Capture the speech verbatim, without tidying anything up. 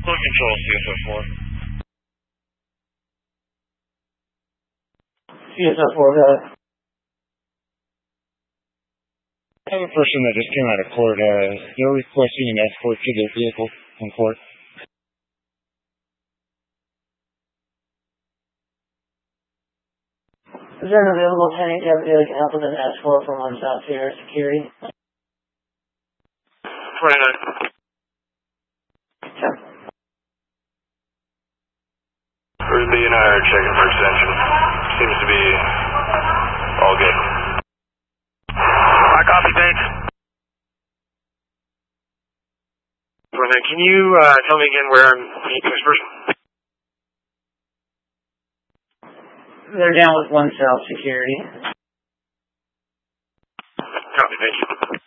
Full control, C S O four. C S O four, got it. I have a person that just came out of court. Uh, they're requesting an escort to their vehicle in court. Is there an available pending deputy that can help with an escort from on South Sierra Security? twenty-nine. Sure. Ruby and I are checking for extension. Seems to be all good. I copy, thanks. twenty-nine, can you uh, tell me again where I'm meeting this person? They're down with one South Security. Copy, thank you.